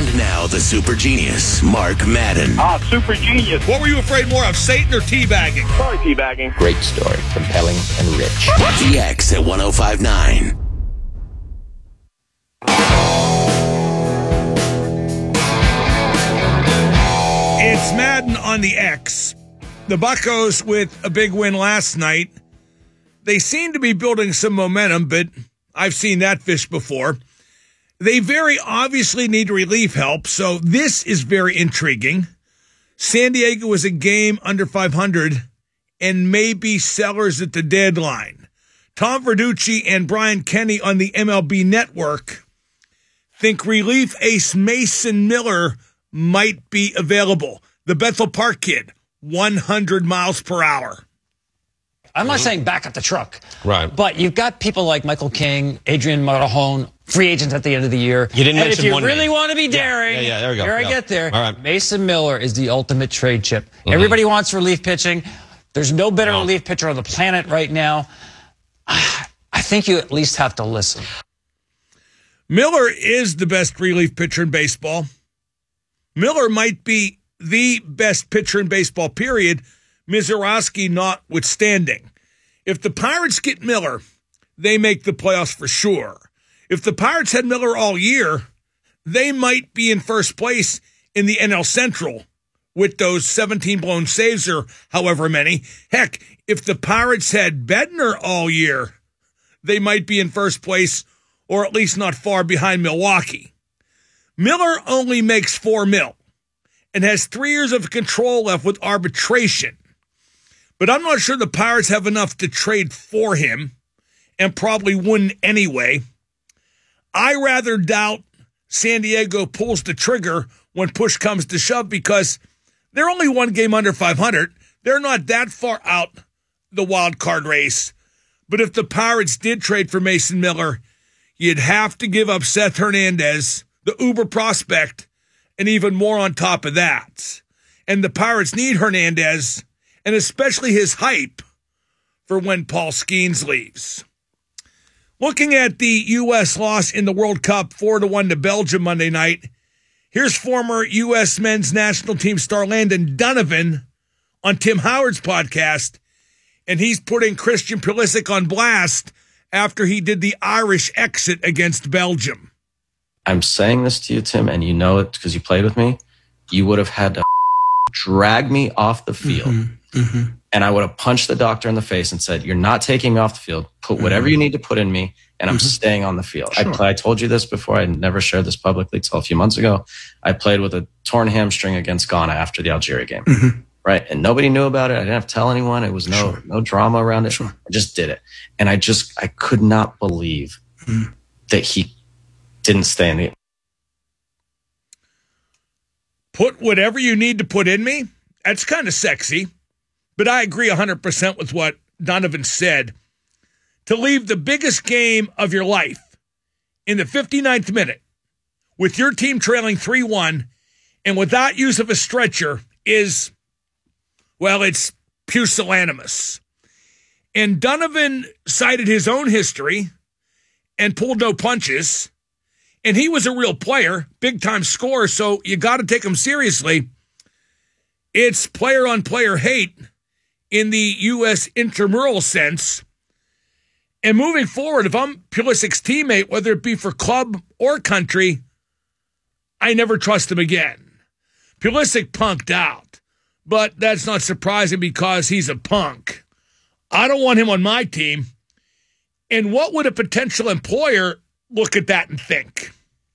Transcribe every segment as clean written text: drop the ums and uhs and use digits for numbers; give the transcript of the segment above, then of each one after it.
And now the super genius, Mark Madden. Super genius. What were you afraid more of, Satan or teabagging? Probably teabagging. Great story, compelling and rich. The X at 105.9. It's Madden on the X. The Buccos with a big win last night. They seem to be building some momentum, but I've seen that fish before. They very obviously need relief help, so this is very intriguing. San Diego is a game under 500 and maybe sellers at the deadline. Tom Verducci and Brian Kenny on the MLB Network think relief ace Mason Miller might be available. The Bethel Park kid, 100 miles per hour. I'm not saying back at the truck. Right. But you've got people like Michael King, Adrian Marajón, free agents at the end of the year. You didn't and mention if you one really name. want to be daring, Yeah, there we go. here I Yeah. get there. All right. Mason Miller is the ultimate trade chip. Everybody wants relief pitching. There's no better relief pitcher on the planet right now. I think you at least have to listen. Miller is the best relief pitcher in baseball. Miller might be the best pitcher in baseball, period, Mizorowski notwithstanding. If the Pirates get Miller, they make the playoffs for sure. If the Pirates had Miller all year, they might be in first place in the NL Central with those 17 blown saves or however many. Heck, if the Pirates had Bednar all year, they might be in first place or at least not far behind Milwaukee. Miller only makes $4 million and has 3 years of control left with arbitration. But I'm not sure the Pirates have enough to trade for him and probably wouldn't anyway. I rather doubt San Diego pulls the trigger when push comes to shove because they're only one game under 500. They're not that far out the wild card race. But if the Pirates did trade for Mason Miller, you'd have to give up Seth Hernandez, the uber prospect, and even more on top of that. And the Pirates need Hernandez, and especially his hype for when Paul Skeens leaves. Looking at the U.S. loss in the World Cup 4-1 to Belgium Monday night, here's former U.S. men's national team star Landon Donovan on Tim Howard's podcast, and he's putting Christian Pulisic on blast after he did the Irish exit against Belgium. I'm saying this to you, Tim, and you know it because you played with me. You would have had to drag me off the field, and I would have punched the doctor in the face and said, "You're not taking me off the field. Put whatever you need to put in me, and I'm staying on the field." Sure. I told you this before. I never shared this publicly till a few months ago. I played with a torn hamstring against Ghana after the Algeria game. Right. And nobody knew about it. I didn't have to tell anyone. It was no drama around it. I just did it. And I could not believe that he didn't stay in the. Put whatever you need to put in me. That's kind of sexy. But I agree 100% with what Donovan said. To leave the biggest game of your life in the 59th minute with your team trailing 3-1 and without use of a stretcher is, well, it's pusillanimous. And Donovan cited his own history and pulled no punches. And he was a real player, big-time scorer, so you got to take him seriously. It's player-on-player hate in the U.S. intramural sense. And moving forward, if I'm Pulisic's teammate, whether it be for club or country, I never trust him again. Pulisic punked out. But that's not surprising because he's a punk. I don't want him on my team. And what would a potential employer look at that and think?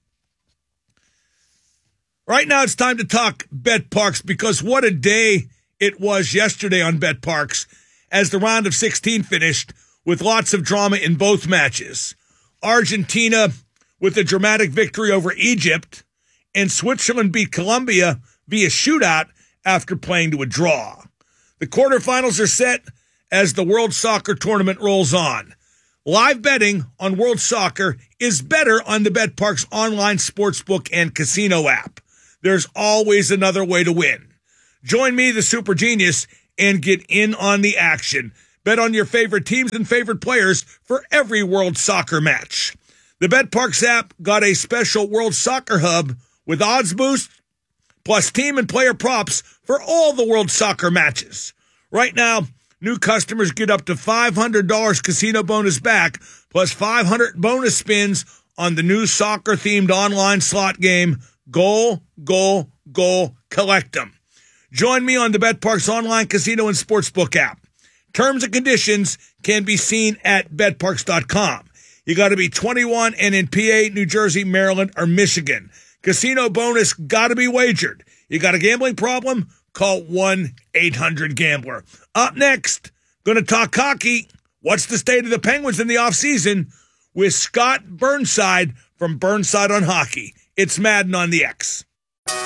Right now it's time to talk BetParx because what a day it was yesterday on BetParx as the round of 16 finished with lots of drama in both matches. Argentina with a dramatic victory over Egypt and Switzerland beat Colombia via shootout after playing to a draw. The quarterfinals are set as the World Soccer Tournament rolls on. Live betting on World Soccer is better on the BetParx online sportsbook and casino app. There's always another way to win. Join me, the Super Genius, and get in on the action. Bet on your favorite teams and favorite players for every World Soccer match. The BetParx app got a special World Soccer hub with odds boost plus team and player props for all the World Soccer matches. Right now, new customers get up to $500 casino bonus back plus 500 bonus spins on the new soccer-themed online slot game, Goal, Goal, Goal, Collect 'em. Join me on the BetParx online casino and sportsbook app. Terms and conditions can be seen at betparx.com. You got to be 21 and in PA, New Jersey, Maryland, or Michigan. Casino bonus got to be wagered. You got a gambling problem? Call 1-800-GAMBLER. Up next, going to talk hockey. What's the state of the Penguins in the offseason? With Scott Burnside from Burnside on Hockey. It's Madden on the X.